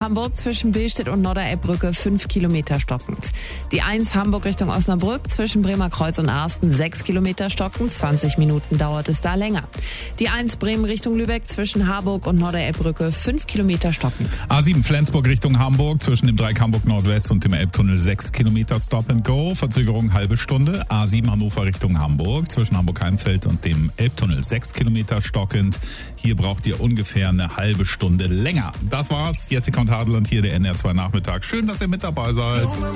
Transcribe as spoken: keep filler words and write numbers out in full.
Hamburg zwischen Billstedt und Nordderelbbrücke fünf Kilometer stockend. Die eins Hamburg Richtung Osnabrück zwischen Bremerkreuz und Arsten sechs Kilometer stockend, zwanzig Minuten dauert es da länger. Die eins Bremen Richtung Lübeck zwischen Harburg und Nordderelbbrücke fünf Kilometer stockend. A sieben Flensburg Richtung Hamburg zwischen dem Dreieck Hamburg Nordwest und dem Elbtunnel sechs Kilometer Stop and Go, Verzögerung halbe Stunde. A sieben Hannover Richtung Hamburg zwischen Hamburg-Heimfeld und dem Elbtunnel sechs Kilometer stockend. Hier braucht ihr ungefähr eine halbe Stunde länger. Das war's. Jessica und Hadeland hier, der N R zwei Nachmittag. Schön, dass ihr mit dabei seid.